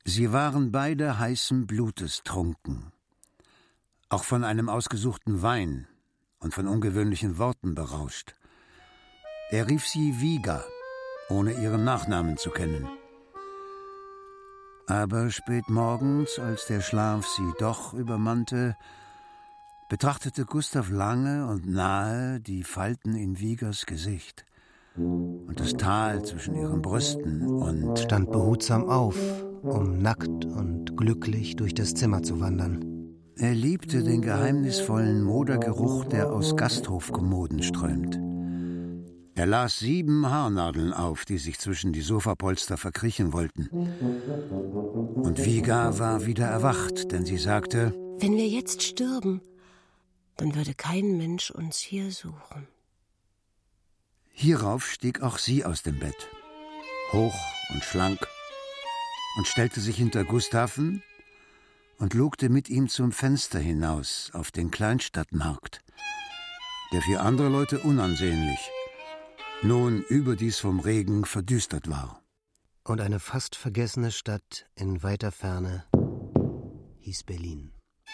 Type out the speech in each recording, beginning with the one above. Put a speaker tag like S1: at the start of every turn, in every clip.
S1: Sie waren beide heißen Blutes trunken, auch von einem ausgesuchten Wein und von ungewöhnlichen Worten berauscht. Er rief sie Viga, ohne ihren Nachnamen zu kennen. Aber spät morgens, als der Schlaf sie doch übermannte, betrachtete Gustav lange und nahe die Falten in Vigas Gesicht und das Tal zwischen ihren Brüsten und
S2: stand behutsam auf, um nackt und glücklich durch das Zimmer zu wandern.
S1: Er liebte den geheimnisvollen Modergeruch, der aus Gasthofkommoden strömt. Er las 7 Haarnadeln auf, die sich zwischen die Sofapolster verkriechen wollten. Und Viga war wieder erwacht, denn sie sagte:
S3: Wenn wir jetzt stürben, dann würde kein Mensch uns hier suchen.
S1: Hierauf stieg auch sie aus dem Bett, hoch und schlank, und stellte sich hinter Gustaven und lugte mit ihm zum Fenster hinaus auf den Kleinstadtmarkt, der für andere Leute unansehnlich, nun überdies vom Regen verdüstert war.
S2: Und eine fast vergessene Stadt in weiter Ferne hieß Berlin.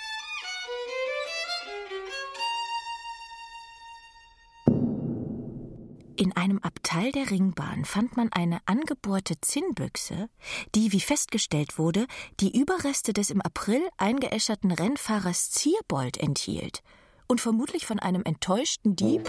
S4: In einem Abteil der Ringbahn fand man eine angebohrte Zinnbüchse, die, wie festgestellt wurde, die Überreste des im April eingeäscherten Rennfahrers Zierbold enthielt und vermutlich von einem enttäuschten Dieb.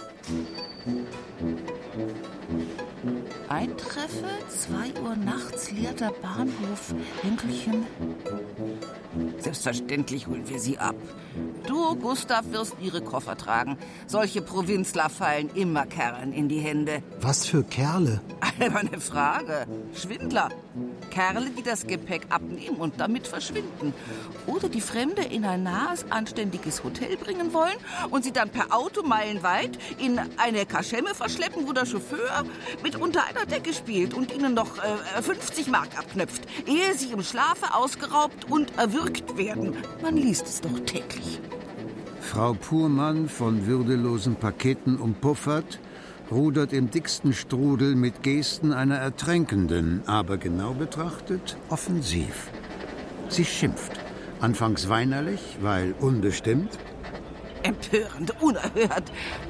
S5: Eintreffe, 2 Uhr nachts, leerter Bahnhof, Enkelchen. Selbstverständlich holen wir sie ab. Du, Gustav, wirst ihre Koffer tragen. Solche Provinzler fallen immer Kerlen in die Hände.
S2: Was für Kerle?
S5: Alberne Frage. Schwindler. Kerle, die das Gepäck abnehmen und damit verschwinden. Oder die Fremde in ein nahes, anständiges Hotel bringen wollen und sie dann per Auto meilenweit in eine Kaschemme verschleppen, wo der Chauffeur mit unter einer Decke spielt und ihnen noch 50 Mark abknöpft, ehe sie im Schlafe ausgeraubt und erwürgt werden. Man liest es doch täglich.
S1: Frau Purmann, von würdelosen Paketen umpuffert, rudert im dicksten Strudel mit Gesten einer Ertränkenden, aber genau betrachtet offensiv. Sie schimpft, anfangs weinerlich, weil unbestimmt.
S5: Empörend, unerhört.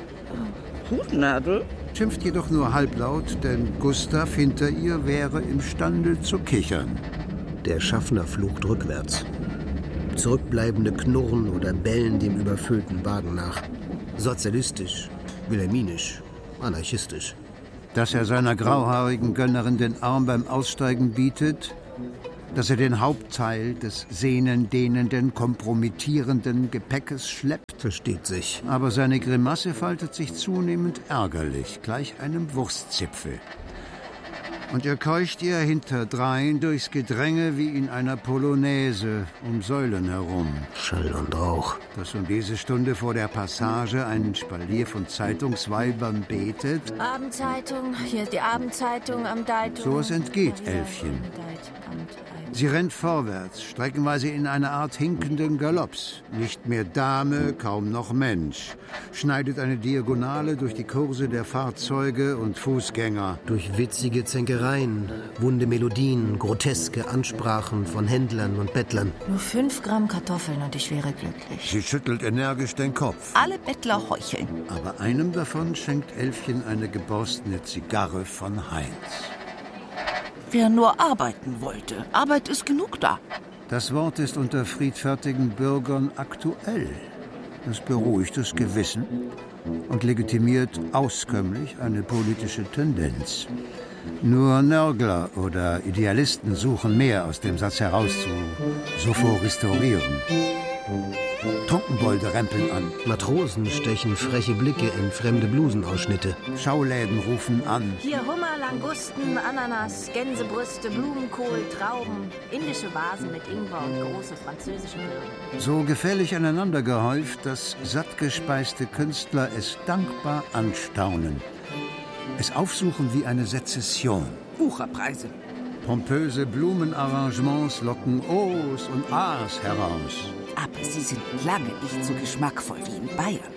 S5: Hutnadel?
S1: Schimpft jedoch nur halblaut, denn Gustav hinter ihr wäre imstande zu kichern.
S2: Der Schaffner flucht rückwärts. Zurückbleibende knurren oder bellen dem überfüllten Wagen nach. Sozialistisch, wilhelminisch, anarchistisch.
S1: Dass er seiner grauhaarigen Gönnerin den Arm beim Aussteigen bietet, dass er den Hauptteil des sehnendehnenden, kompromittierenden Gepäckes schleppt,
S2: versteht sich.
S1: Aber seine Grimasse faltet sich zunehmend ärgerlich, gleich einem Wurstzipfel. Und er keucht ihr hinterdrein durchs Gedränge wie in einer Polonaise um Säulen herum.
S2: Schall und Rauch.
S1: Das um diese Stunde vor der Passage ein Spalier von Zeitungsweibern betet.
S4: Abendzeitung, hier ist die Abendzeitung am Deitung.
S1: So es entgeht Elfchen. Sie rennt vorwärts, streckenweise in einer Art hinkenden Galopps. Nicht mehr Dame, kaum noch Mensch. Schneidet eine Diagonale durch die Kurse der Fahrzeuge und Fußgänger.
S2: Durch witzige Zänkereien, wunde Melodien, groteske Ansprachen von Händlern und Bettlern.
S4: Nur 5 Gramm Kartoffeln und ich wäre glücklich.
S1: Sie schüttelt energisch den Kopf.
S5: Alle Bettler heucheln.
S1: Aber einem davon schenkt Elfchen eine geborstene Zigarre von Heinz.
S5: Wer nur arbeiten wollte. Arbeit ist genug da.
S1: Das Wort ist unter friedfertigen Bürgern aktuell. Es beruhigt das Gewissen und legitimiert auskömmlich eine politische Tendenz. Nur Nörgler oder Idealisten suchen mehr aus dem Satz heraus zu sophorhistorieren. Trunkenbolde rempeln an.
S2: Matrosen stechen freche Blicke in fremde Blusenausschnitte.
S1: Schauläden rufen an.
S4: Hier Hummer, Langusten, Ananas, Gänsebrüste, Blumenkohl, Trauben, indische Vasen mit Ingwer und große französische Birnen.
S1: So gefällig aneinander gehäuft, dass sattgespeiste Künstler es dankbar anstaunen. Es aufsuchen wie eine Sezession.
S5: Wucherpreise.
S1: Pompöse Blumenarrangements locken O's und A's heraus.
S5: Aber sie sind lange nicht so geschmackvoll wie in Bayern.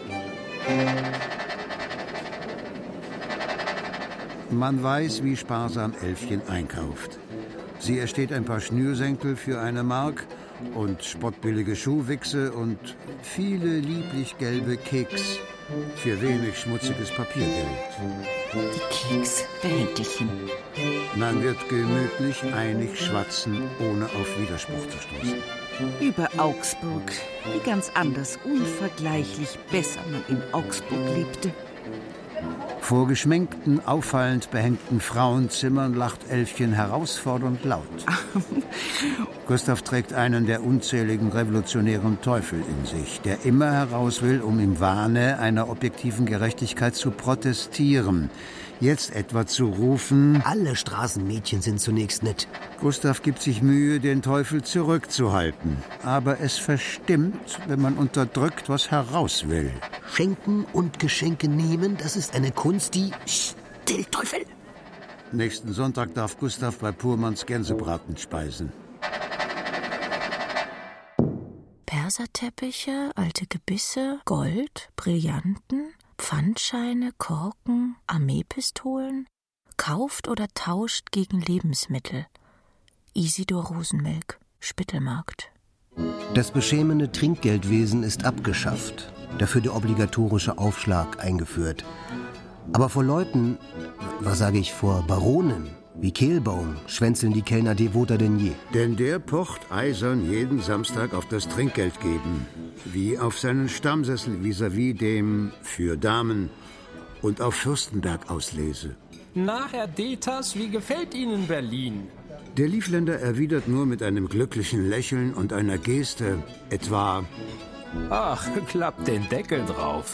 S1: Man weiß, wie sparsam Elfchen einkauft. Sie ersteht ein paar Schnürsenkel für 1 Mark und spottbillige Schuhwichse und viele lieblich gelbe Keks für wenig schmutziges Papiergeld.
S4: Die Keks, wer hält dich hin?
S1: Man wird gemütlich einig schwatzen, ohne auf Widerspruch zu stoßen.
S5: Über Augsburg, wie ganz anders, unvergleichlich besser man in Augsburg lebte.
S1: Vor geschminkten, auffallend behängten Frauenzimmern lacht Elfchen herausfordernd laut. Gustav trägt einen der unzähligen revolutionären Teufel in sich, der immer heraus will, um im Wahne einer objektiven Gerechtigkeit zu protestieren. Jetzt etwa zu rufen:
S2: Alle Straßenmädchen sind zunächst nett.
S1: Gustav gibt sich Mühe, den Teufel zurückzuhalten. Aber es verstimmt, wenn man unterdrückt, was heraus will.
S2: Schenken und Geschenke nehmen, das ist eine Kunst, die... Still, Teufel!
S1: Nächsten Sonntag darf Gustav bei Purmanns Gänsebraten speisen.
S4: Perserteppiche, alte Gebisse, Gold, Brillanten, Pfandscheine, Korken, Armeepistolen, kauft oder tauscht gegen Lebensmittel. Isidor Rosenmelk, Spittelmarkt.
S2: Das beschämende Trinkgeldwesen ist abgeschafft, dafür der obligatorische Aufschlag eingeführt. Aber vor Leuten, was sage ich, vor Baronen wie Kehlbaum, schwänzeln die Kellner devoter denn je.
S1: Denn der pocht eisern jeden Samstag auf das Trinkgeld geben, wie auf seinen Stammsessel vis-à-vis dem für Damen und auf Fürstenberg auslese.
S6: Na, Herr Deters, wie gefällt Ihnen Berlin?
S1: Der Livländer erwidert nur mit einem glücklichen Lächeln und einer Geste, etwa:
S6: Ach, klappt den Deckel drauf.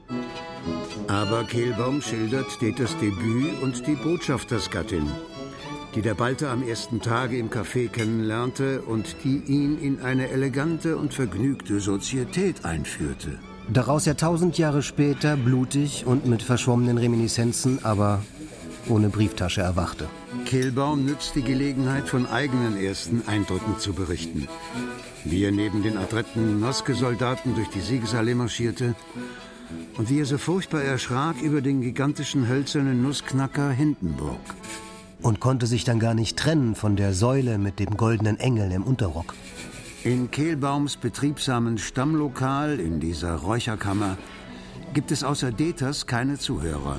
S1: Aber Kehlbaum schildert Deters Debüt und die Botschaftersgattin, die der Balter am ersten Tage im Café kennenlernte und die ihn in eine elegante und vergnügte Sozietät einführte.
S2: Daraus er 1000 Jahre später blutig und mit verschwommenen Reminiszenzen, aber ohne Brieftasche erwachte.
S1: Kehlbaum nützt die Gelegenheit, von eigenen ersten Eindrücken zu berichten. Wie er neben den adretten Noske-Soldaten durch die Siegesallee marschierte und wie er so furchtbar erschrak über den gigantischen hölzernen Nussknacker Hindenburg.
S2: Und konnte sich dann gar nicht trennen von der Säule mit dem goldenen Engel im Unterrock.
S1: In Kehlbaums betriebsamen Stammlokal in dieser Räucherkammer gibt es außer Deters keine Zuhörer.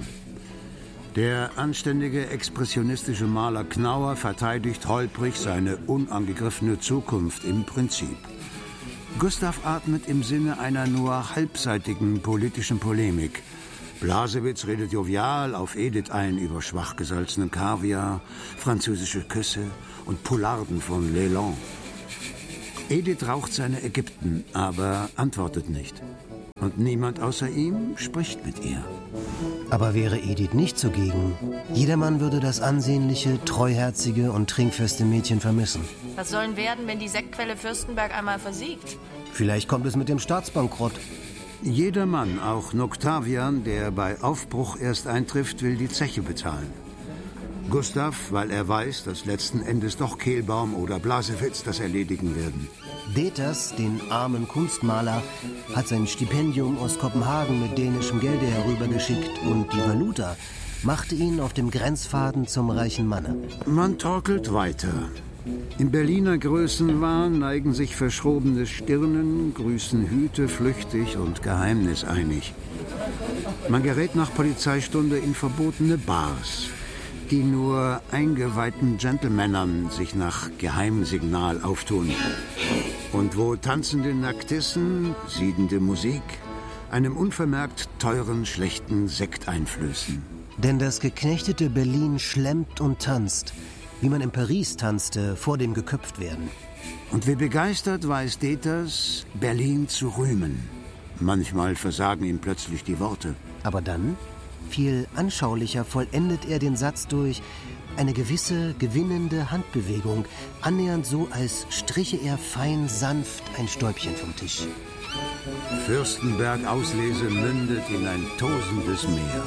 S1: Der anständige expressionistische Maler Knauer verteidigt holprig seine unangegriffene Zukunft im Prinzip. Gustav atmet im Sinne einer nur halbseitigen politischen Polemik. Blasewitz redet jovial auf Edith ein über schwach gesalzenen Kaviar, französische Küsse und Poularden von Leland. Edith raucht seine Ägypten, aber antwortet nicht. Und niemand außer ihm spricht mit ihr.
S2: Aber wäre Edith nicht zugegen, jedermann würde das ansehnliche, treuherzige und trinkfeste Mädchen vermissen.
S7: Was sollen werden, wenn die Sektquelle Fürstenberg einmal versiegt?
S2: Vielleicht kommt es mit dem Staatsbankrott.
S1: Jeder Mann, auch Noctavian, der bei Aufbruch erst eintrifft, will die Zeche bezahlen. Gustav, weil er weiß, dass letzten Endes doch Kehlbaum oder Blasewitz das erledigen werden.
S2: Deters, den armen Kunstmaler, hat sein Stipendium aus Kopenhagen mit dänischem Gelde herübergeschickt und die Valuta machte ihn auf dem Grenzfaden zum reichen Manne.
S1: Man torkelt weiter. Im Berliner Größenwahn neigen sich verschrobene Stirnen, grüßen Hüte flüchtig und geheimniseinig. Man gerät nach Polizeistunde in verbotene Bars, die nur eingeweihten Gentlemännern sich nach Geheimsignal auftun. Und wo tanzende Nacktissen, siedende Musik, einem unvermerkt teuren, schlechten Sekt einflößen.
S2: Denn das geknechtete Berlin schlemmt und tanzt, wie man in Paris tanzte, vor dem Geköpftwerden.
S1: Und wie begeistert weiß Deters, Berlin zu rühmen. Manchmal versagen ihm plötzlich die Worte.
S2: Aber dann, viel anschaulicher, vollendet er den Satz durch eine gewisse gewinnende Handbewegung, annähernd so, als striche er fein sanft ein Stäubchen vom Tisch.
S1: Fürstenberg-Auslese mündet in ein tosendes Meer.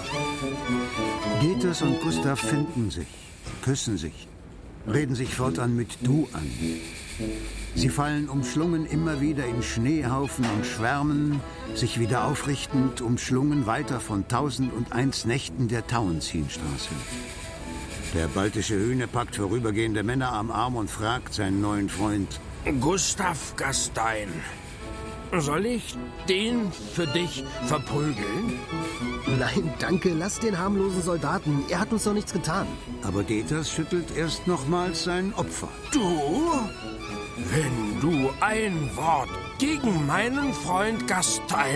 S1: Deters und Gustav finden sich, küssen sich, reden sich fortan mit Du an. Sie fallen umschlungen immer wieder in Schneehaufen und schwärmen, sich wieder aufrichtend, umschlungen weiter von 1001 Nächten der Tauentzienstraße. Der baltische Hühne packt vorübergehende Männer am Arm und fragt seinen neuen Freund:
S6: Gustav Gastein, soll ich den für dich verprügeln?
S2: Nein, danke, lass den harmlosen Soldaten. Er hat uns doch nichts getan.
S1: Aber Detas schüttelt erst nochmals sein Opfer.
S6: Du? Wenn du ein Wort gegen meinen Freund Gastein